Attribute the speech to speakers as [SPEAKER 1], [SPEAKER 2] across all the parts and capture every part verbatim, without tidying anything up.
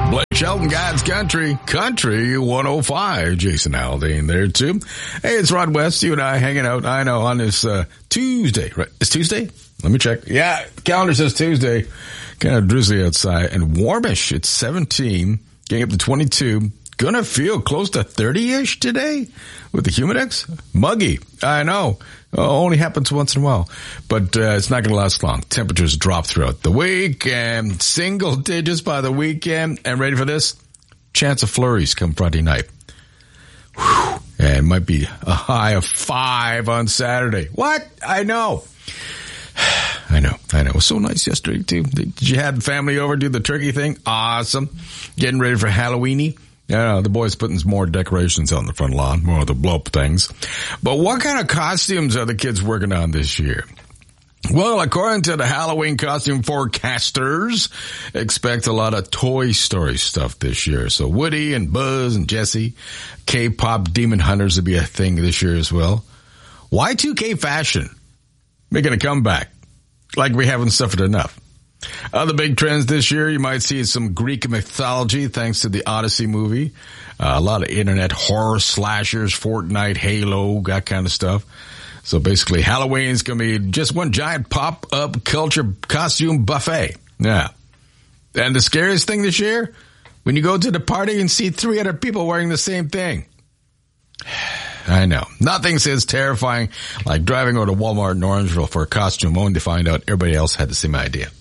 [SPEAKER 1] Blake Shelton, God's Country, Country one oh five. Jason Aldean there too. Hey, it's Rod West. You and I hanging out, I know, on this uh, Tuesday. Right? It's Tuesday? Let me check. Yeah, calendar says Tuesday. Kind of drizzly outside and warmish. It's seventeen, getting up to twenty-two. Gonna feel close to thirty-ish today with the Humidex. Muggy, I know. Uh, only happens once in a while, but uh, it's not going to last long. Temperatures drop throughout the week, and single digits by the weekend. And ready for this? Chance of flurries come Friday night. Whew. And it might be a high of five on Saturday. What? I know. I know. I know. It was so nice yesterday, too. Did you have family over, do the turkey thing? Awesome. Getting ready for Halloweeny. Yeah, the boys putting some more decorations on the front lawn, more of the blow-up things. But what kind of costumes are the kids working on this year? Well, according to the Halloween costume forecasters, expect a lot of Toy Story stuff this year. So Woody and Buzz and Jessie, K-pop demon hunters will be a thing this year as well. Y two K fashion making a comeback, like we haven't suffered enough. Other big trends this year, you might see some Greek mythology thanks to the Odyssey movie. Uh, a lot of internet horror slashers, Fortnite, Halo, that kind of stuff. So basically, Halloween's going to be just one giant pop-up culture costume buffet. Yeah. And the scariest thing this year, when you go to the party and see three hundred people wearing the same thing. I know. Nothing says terrifying like driving over to Walmart in Orangeville for a costume only to find out everybody else had the same idea.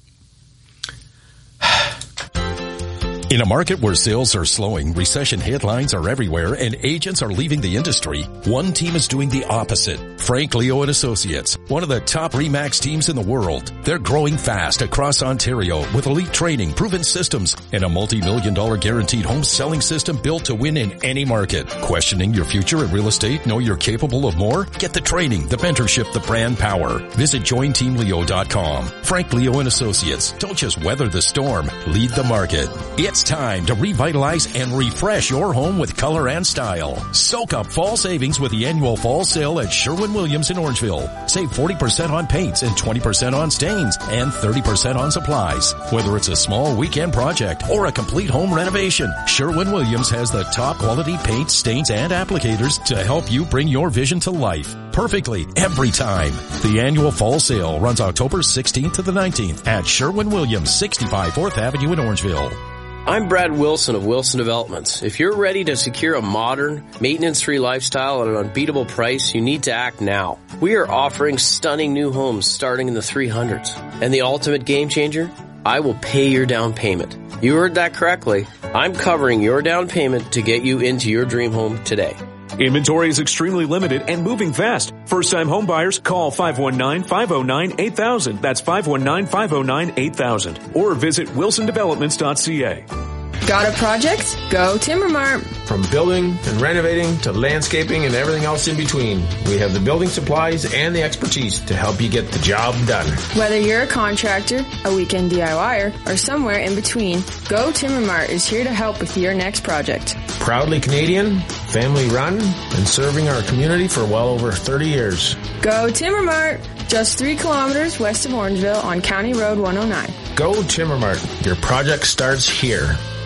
[SPEAKER 2] In a market where sales are slowing, recession headlines are everywhere, and agents are leaving the industry, one team is doing the opposite. Frank Leo and Associates, one of the top RE/MAX teams in the world. They're growing fast across Ontario with elite training, proven systems, and a multi-million dollar guaranteed home selling system built to win in any market. Questioning your future in real estate? Know you're capable of more? Get the training, the mentorship, the brand power. Visit join team leo dot com. Frank Leo and Associates. Don't just weather the storm. Lead the market. It's time to revitalize and refresh your home with color and style. Soak up fall savings with the annual fall sale at Sherwin-Williams in Orangeville. Save forty percent on paints and twenty percent on stains and thirty percent on supplies. Whether it's a small weekend project or a complete home renovation, Sherwin-Williams has the top quality paints, stains, and applicators to help you bring your vision to life perfectly every time. The annual fall sale runs October sixteenth to the nineteenth at Sherwin-Williams, sixty-five Fourth Avenue in Orangeville.
[SPEAKER 3] I'm Brad Wilson of Wilson Developments. If you're ready to secure a modern, maintenance-free lifestyle at an unbeatable price, you need to act now. We are offering stunning new homes starting in the three hundreds. And the ultimate game changer? I will pay your down payment. You heard that correctly. I'm covering your down payment to get you into your dream home today.
[SPEAKER 4] Inventory is extremely limited and moving fast. First-time home buyers, call five one nine, five oh nine, eight thousand. That's five one nine, five oh nine, eight thousand. Or visit wilson developments dot c a.
[SPEAKER 5] Got a project? Go Timbermart.
[SPEAKER 6] From building and renovating to landscaping and everything else in between, we have the building supplies and the expertise to help you get the job done.
[SPEAKER 5] Whether you're a contractor, a weekend DIYer, or somewhere in between, Go Timbermart is here to help with your next project.
[SPEAKER 6] Proudly Canadian, family run, and serving our community for well over thirty years.
[SPEAKER 5] Go Timbermart, just three kilometers west of Orangeville on County Road one oh nine.
[SPEAKER 6] Go Timbermart. Your project starts here.